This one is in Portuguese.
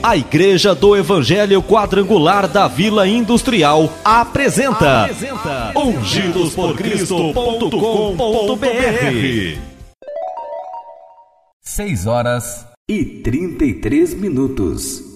A Igreja do Evangelho Quadrangular da Vila Industrial apresenta ungidosporcristo.com.br. 6 horas e 33 minutos.